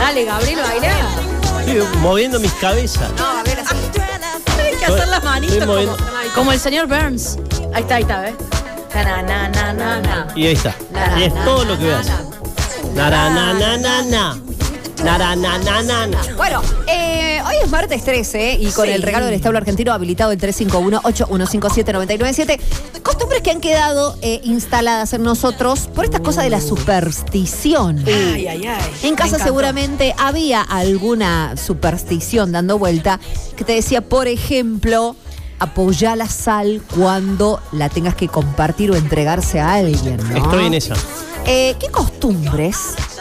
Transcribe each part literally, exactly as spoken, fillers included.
Dale, Gabriel, baila. Estoy moviendo mis cabezas. No, Gabriel, así. Hay que hacer las manitos como, como el señor Burns. Ahí está, ahí está, ¿ves? Na, na, na, na, na. Y ahí está. Na, Y es na, todo na, lo que voy a na, hacer. Na, na, na, na, na, na. Na, na, na, na, na, na. Bueno, eh, hoy es martes trece y con Sí. el regalo del establo argentino habilitado el tres cinco uno, ocho uno cinco siete, nueve nueve siete. Costumbres que han quedado eh, instaladas en nosotros por estas cosas de la superstición. Ay, ay, ay. En Me casa encantó. seguramente había alguna superstición dando vuelta que te decía, por ejemplo, apoyá la sal cuando la tengas que compartir o entregarse a alguien, ¿no? Estoy en esa. Eh, ¿Qué costumbres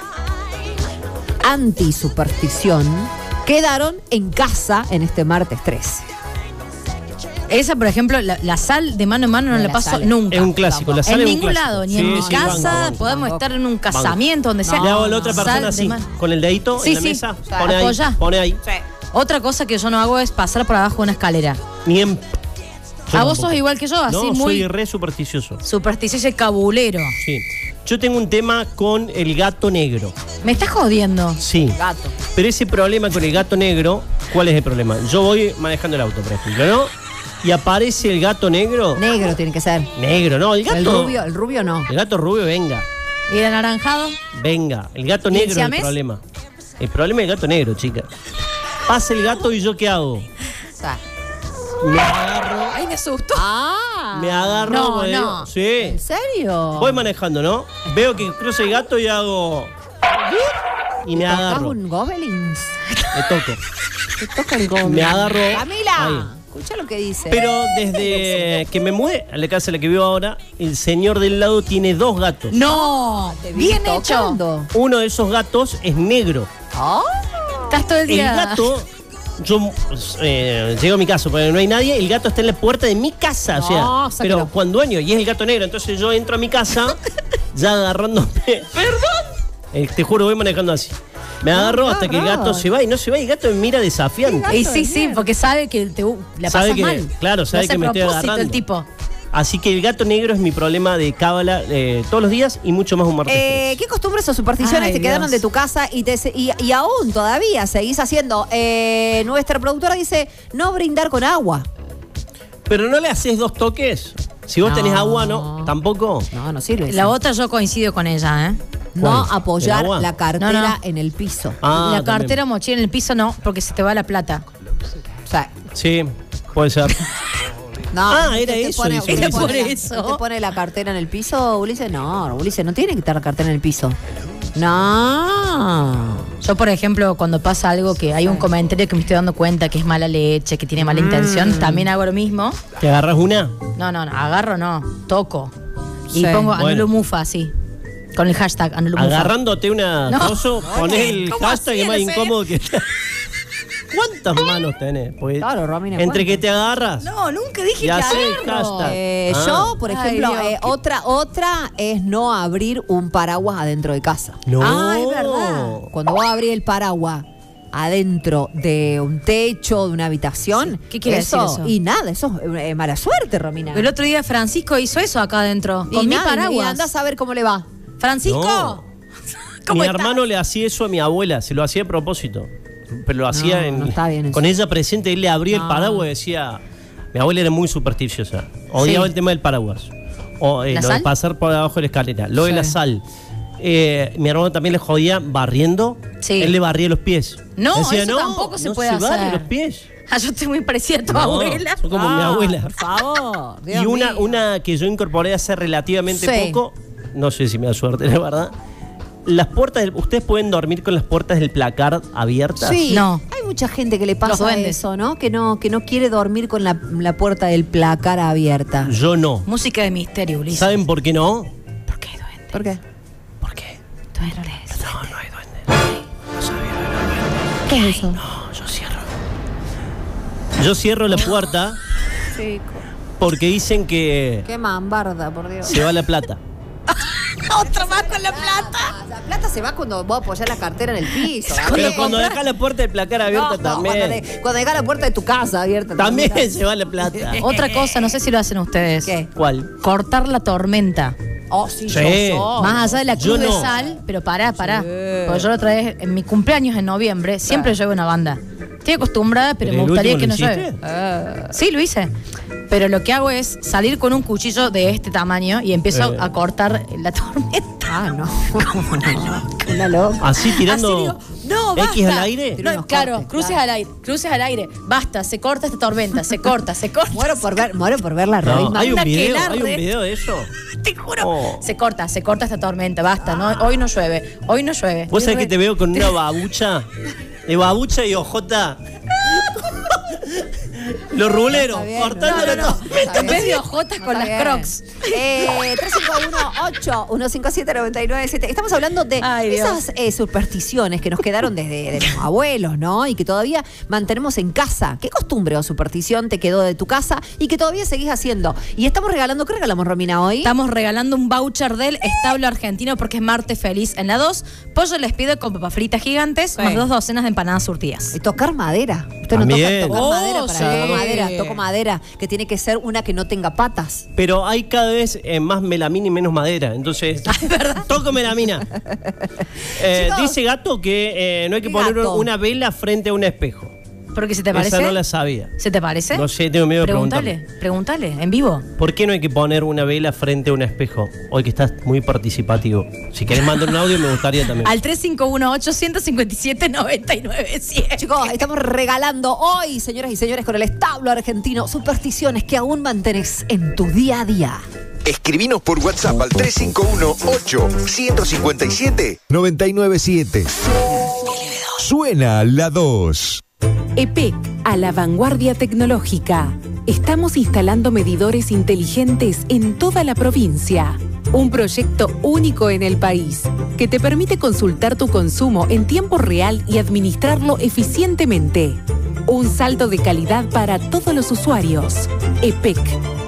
anti-superstición quedaron en casa en este martes trece? Esa, por ejemplo, la, la sal de mano en mano no De la la paso sal. nunca. Es un clásico. La sal En es un ningún clásico. lado, ni Sí, en mi sí, casa, banco, banco. podemos estar en un casamiento, donde sea. Le hago a la otra Sal persona de así, mano. con el dedito Sí, en la sí. mesa. O sea, Pone ahí. apoyá. Pone ahí. Otra cosa que yo no hago es pasar por abajo de una escalera. Ni en. Yo A vos tampoco. sos igual que yo, así No, muy soy re supersticioso. supersticioso y cabulero. Sí. Yo tengo un tema con el gato negro. Me estás jodiendo. Sí. Gato. Pero ese problema con el gato negro, ¿cuál es el problema? Yo voy manejando el auto, por ejemplo, ¿no? Y aparece el gato negro. Negro tiene que ser. Negro, no, el gato. El rubio, el rubio no. El gato rubio, venga. ¿Y el anaranjado? Venga. El gato ¿Y el negro es el siamés? problema. El problema es el gato negro, chica. Pasa el gato y yo qué hago. O sea, Me agarro. Ay, me asustó. ah. Me agarro. No, porque no. digo, Sí. ¿En serio? Voy manejando, ¿no? Veo que cruza el gato y hago. Y me ¿Tocás agarro. un goblins? Me toco. ¿Te toca el goblins? Me agarro. Camila, Ahí. escucha lo que dice. Pero desde que me mudé a la casa en la que vivo ahora, el señor del lado tiene dos gatos. No, Te vi bien hecho. tocando. Uno de esos gatos es negro. Oh. Estás todo el El día. gato, yo eh, llego a mi casa porque no hay nadie, el gato está en la puerta de mi casa, o sea, No, sácalo. pero cuando dueño y es el gato negro, entonces yo entro a mi casa ya agarrándome. ¡Perdón! te juro, voy manejando así. Me agarro no, hasta que el gato no. se va y no se va y el gato me mira desafiante. Y sí, sí, porque sabe que te, la Sabe pasas que- mal. claro, sabe Lo hace que me a estoy propósito agarrando. el tipo. Así que el gato negro es mi problema de cábala eh, todos los días y mucho más un martes. Eh, ¿Qué costumbres o supersticiones Ay, te quedaron Dios. de tu casa y, te, y, y aún todavía seguís haciendo? Eh, nuestra productora dice no brindar con agua. Pero no le haces dos toques. Si vos No. tenés agua, ¿no? ¿Tampoco? No, no sirve. La eso. otra yo coincido con ella, ¿eh? No ¿Cuál? apoyar ¿El agua? la cartera No, no. en el piso. Ah, la también. cartera o mochila en el piso no, porque se te va la plata. O sea, Sí, puede ser. no. Ah, ¿usted era te eso, Pone, dice usted Ulises. pone la- Por eso. ¿Usted pone la cartera en el piso, Ulises? No, Ulises, no tiene que estar la cartera en el piso. No. Yo, por ejemplo, cuando pasa algo que hay un comentario que me estoy dando cuenta que es mala leche, que tiene mala Mm. intención, también hago lo mismo. ¿Te agarras una? No, no, no, agarro no, toco. Y Sí. pongo Bueno. Anulo Mufa así. Con el hashtag Anulo Mufa. Agarrándote una No. coso, ponés el ¿Cómo hashtag así? es más No sé. incómodo que. ¿Cuántas manos tenés? Porque Claro, Romina, entre ¿cuántas? que te agarras No, nunca dije y que haces el agarro. hashtag. Eh, Ah. Yo, por Ay, ejemplo, Dios, eh, qué- otra, otra es no abrir un paraguas adentro de casa. No. Ah, es verdad. Cuando vos abrís el paraguas adentro de un techo, de una habitación. ¿Qué quiere eso, decir eso? Y nada, eso es eh, mala suerte, Romina. El otro día Francisco hizo eso acá adentro, y con mi nada, y paraguas. andás a ver cómo le va. Francisco, No. ¿cómo Mi estás? hermano le hacía eso a mi abuela, se lo hacía a propósito. Pero lo hacía en, no está bien eso. con ella presente, él le abría No. el paraguas y decía. Mi abuela era muy supersticiosa. Odiaba Sí. el tema del paraguas. O eh, ¿La lo de sal? pasar por abajo de la escalera. Lo de Sí. la sal. Eh, mi hermano también le jodía barriendo. Sí. Él le barría los pies. No, Decía, eso tampoco se no puede se barre hacer". los pies. Ah, yo estoy muy parecida a tu No, abuela. son como mi Ah, abuela. Por favor. Dios Y una, mío. una que yo incorporé hace relativamente Sí. poco, no sé si me da suerte, la verdad. Las puertas, del- ¿ustedes pueden dormir con las puertas del placar abiertas? Sí, No. hay mucha gente que le Los pasa duendes. eso, ¿no? Que no, que no quiere dormir con la, la puerta del placar abierta. Yo no. Música de misterio, Ulises. ¿Saben por qué no? ¿Por qué, duende? ¿Por qué? ¿Por qué? Duendes. No, no hay duendes. No sabía, no hay duendes. ¿Qué es eso? No, yo cierro. Yo cierro la puerta Chico. porque dicen que Qué mambarda, por Dios. se va la plata. Otra más con la plata. Ah, la plata se va cuando vos apoyás la cartera en el piso. Pero Gabriel. cuando dejas la puerta del placar abierta No, no, también. Cuando, de- cuando dejas la puerta de tu casa abierta. También se va la plata. Otra cosa, no sé si lo hacen ustedes. ¿Qué? ¿Cuál? Cortar la tormenta. Oh, sí, Sí. yo soy. Más allá de la Yo cruz de no. sal, pero pará, pará. Sí. Porque yo la otra vez, en mi cumpleaños en noviembre, siempre llevo una banda. Estoy acostumbrada, pero ¿Pero me el gustaría último que lo no hiciste? llueve. Ah, sí, lo hice. Pero lo que hago es salir con un cuchillo de este tamaño y empiezo Eh. a cortar la tormenta. Ah, no. Una loca. Así tirando Así digo, no, basta. X al aire. Tira No, unos claro, cortes, cruces claro. al aire, cruces al aire. Basta, se corta esta tormenta, se corta, se corta. Muero por ver, muero por ver la No, Rosy. hay un Una video, hay un aquelarre. video de eso. Te juro. Oh. Se corta, se corta esta tormenta, basta. No, hoy no llueve, hoy no llueve. Vos sabés Estoy que te re- veo con una babucha, de babucha y ojota. Los ruleros, Está bien, cortando no, la no, no. tormenta. Está En vez de bien. ojotas con Está las bien. crocs. Eh, tres cinco uno ocho uno cinco siete nueve nueve siete. Estamos hablando de Ay, Dios. esas eh, supersticiones que nos quedaron desde de los abuelos, ¿no? Y que todavía mantenemos en casa. ¿Qué costumbre o superstición te quedó de tu casa y que todavía seguís haciendo? Y estamos regalando, ¿qué regalamos, Romina, hoy? Estamos regalando un voucher del establo argentino porque es martes feliz en la dos. Pollo les pido con papas fritas gigantes, Sí. más dos docenas de empanadas surtidas. Y tocar madera. Usted no También. toca tocar Oh, madera para sí. toco madera, toco madera, que tiene que ser una que no tenga patas. Pero hay cada vez eh, más melamina y menos madera. Entonces, toco melamina. Eh, Chicos. dice Gato que eh, no hay que ¿Qué poner gato? una vela frente a un espejo. Porque se te parece. Esa no la sabía. ¿Se te parece? No sé, tengo miedo de Pregúntale, preguntarle. pregúntale, en vivo. ¿Por qué no hay que poner una vela frente a un espejo? Hoy que estás muy participativo. Si querés mandar un audio, me gustaría también. Al tres cinco uno ocho cinco siete nueve nueve siete. Chicos, estamos regalando hoy, señoras y señores, con el establo argentino, supersticiones que aún mantienes en tu día a día. Escribinos por WhatsApp al tres cinco uno ocho cinco siete nueve nueve siete. Suena la dos. E P E C, a la vanguardia tecnológica. Estamos instalando medidores inteligentes en toda la provincia. Un proyecto único en el país que te permite consultar tu consumo en tiempo real y administrarlo eficientemente. Un salto de calidad para todos los usuarios. E P E C.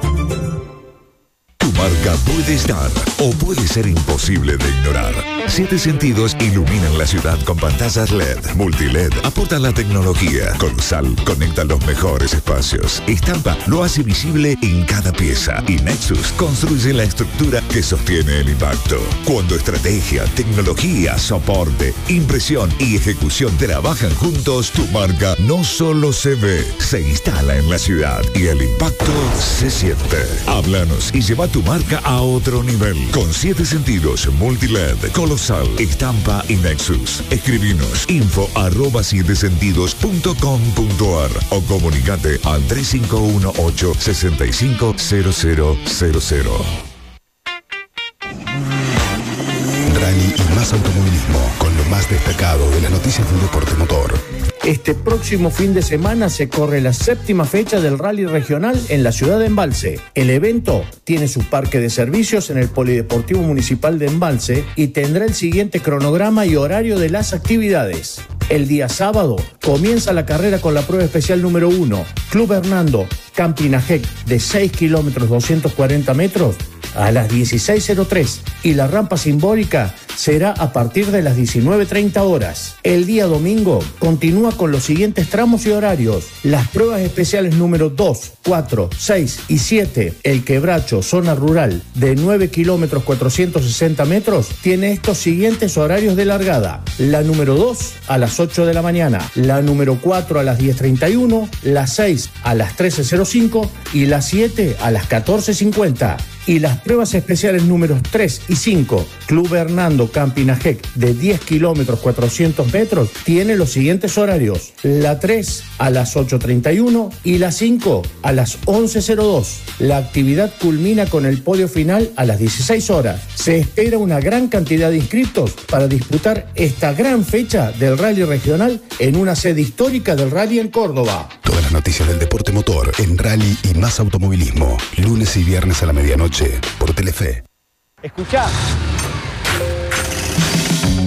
Tu marca puede estar o puede ser imposible de ignorar. Siete Sentidos iluminan la ciudad con pantallas L E D, multi-L E D, aportan la tecnología. Colosal conecta los mejores espacios. Estampa lo hace visible en cada pieza. Y Nexus construye la estructura que sostiene el impacto. Cuando estrategia, tecnología, soporte, impresión y ejecución trabajan juntos, tu marca no solo se ve, se instala en la ciudad y el impacto se siente. Háblanos y lleva tu marca a otro nivel. Con Siete Sentidos, multi-L E D, Colosal, Estampa y Nexus. Escribinos info arroba siete sentidos punto com punto ar o comunicate al tres cinco uno ocho seis cinco cero cero cero cero. Rally y más automovilismo, con lo más destacado de las noticias del deporte motor. Este próximo fin de semana se corre la séptima fecha del Rally Regional en la ciudad de Embalse. El evento tiene su parque de servicios en el Polideportivo Municipal de Embalse y tendrá el siguiente cronograma y horario de las actividades. El día sábado comienza la carrera con la prueba especial número uno, Club Hernando, Campinajec, de seis kilómetros doscientos cuarenta metros a las dieciséis cero tres y la rampa simbólica será a partir de las diecinueve treinta horas. El día domingo continúa con los siguientes tramos y horarios. Las pruebas especiales número dos, cuatro, seis y siete, el Quebracho, zona rural, de nueve kilómetros cuatrocientos sesenta metros, tiene estos siguientes horarios de largada. La número dos a las ocho de la mañana, la número cuatro a las diez treinta y uno, la seis a las trece cero cinco y la siete a las catorce cincuenta. Y las pruebas especiales números tres y cinco, Club Hernando Campinajec, de diez kilómetros cuatrocientos metros, tiene los siguientes horarios. La tres a las ocho treinta y uno y la cinco a las once cero dos. La actividad culmina con el podio final a las dieciséis horas. Se espera una gran cantidad de inscriptos para disputar esta gran fecha del Rally Regional en una sede histórica del Rally en Córdoba. Todas las noticias del deporte motor en Rally y más automovilismo, lunes y viernes a la medianoche por Telefe. Escuchá.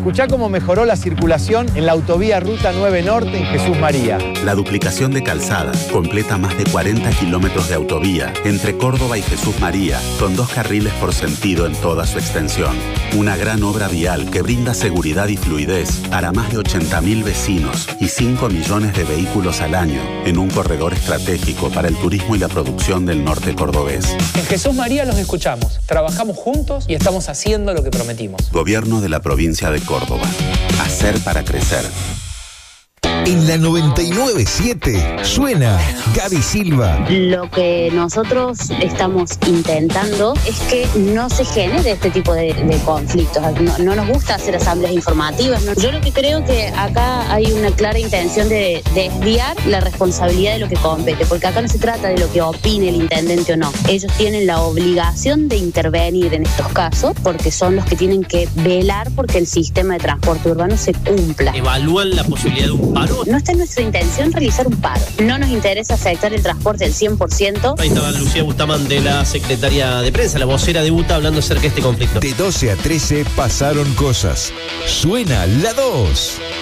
Escuchá cómo mejoró la circulación en la autovía Ruta nueve Norte en Jesús María. La duplicación de calzada completa más de cuarenta kilómetros de autovía entre Córdoba y Jesús María, con dos carriles por sentido en toda su extensión. Una gran obra vial que brinda seguridad y fluidez para más de ochenta mil vecinos y cinco millones de vehículos al año en un corredor estratégico para el turismo y la producción del norte cordobés. En Jesús María los escuchamos, trabajamos juntos y estamos haciendo lo que prometimos. Gobierno de la provincia de Córdoba. Hacer para crecer. En la noventa y nueve punto siete suena Gaby Silva. Lo que nosotros estamos intentando es que no se genere este tipo de, de conflictos. No, no nos gusta hacer asambleas informativas. ¿no? Yo lo que creo que acá hay una clara intención de desviar la responsabilidad de lo que compete, porque acá no se trata de lo que opine el intendente o no. Ellos tienen la obligación de intervenir en estos casos porque son los que tienen que velar porque el sistema de transporte urbano se cumpla. ¿Evalúan la posibilidad de un paro? No está en nuestra intención realizar un paro. No nos interesa afectar el transporte al cien por ciento. Ahí estaba Lucía Bustamante, la secretaria de prensa, la vocera de UTA, hablando acerca de este conflicto. De doce a trece pasaron cosas. Suena la dos.